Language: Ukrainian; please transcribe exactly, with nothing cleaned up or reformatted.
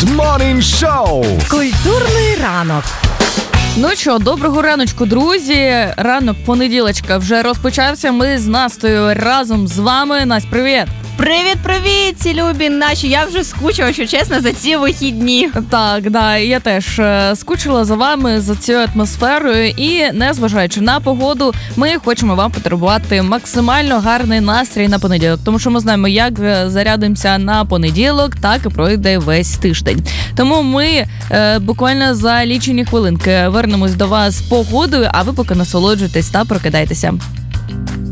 Good Morning Show. Культурний ранок. Ну що, доброго раночку, друзі. Ранок понеділочка вже розпочався. Ми з Настею разом з вами. Настя, привіт! Привіт-привіт, ці любі наші. Я вже скучила, що чесно, за ці вихідні. Так, да, я теж е, скучила за вами, за цією атмосферою. І, незважаючи на погоду, ми хочемо вам подарувати максимально гарний настрій на понеділок. Тому що ми знаємо, як зарядимося на понеділок, так і пройде весь тиждень. Тому ми е, буквально за лічені хвилинки вернемось до вас з погодою, а ви поки насолоджуйтесь та прокидайтеся.